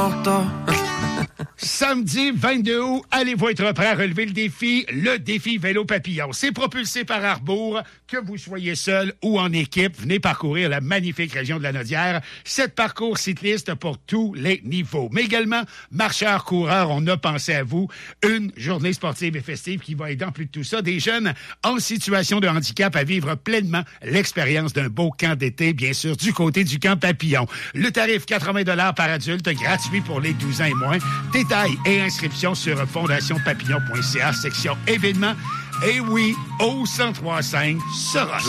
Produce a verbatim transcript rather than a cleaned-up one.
longtemps. Samedi vingt-deux août, allez-vous être prêts à relever le défi? Le défi Vélo Papillon. C'est propulsé par Arbour. Que vous soyez seul ou en équipe, venez parcourir la magnifique région de la Nodière. Sept parcours cyclistes pour tous les niveaux. Mais également, marcheurs, coureurs, on a pensé à vous. Une journée sportive et festive qui va aider en plus de tout ça des jeunes en situation de handicap à vivre pleinement l'expérience d'un beau camp d'été, bien sûr, du côté du camp Papillon. Le tarif quatre-vingts dollars par adulte, gratuit pour les douze ans et moins. Détails et inscriptions sur fondation papillon point c a, section événements. Et oui, au cent trois virgule cinq, sera